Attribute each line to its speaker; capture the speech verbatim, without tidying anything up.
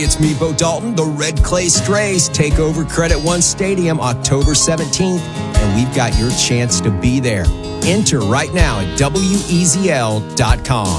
Speaker 1: It's me, Bo Dalton. The Red Clay Strays take over Credit One Stadium October seventeenth, and we've got your chance to be there. Enter right now at W E Z L dot com.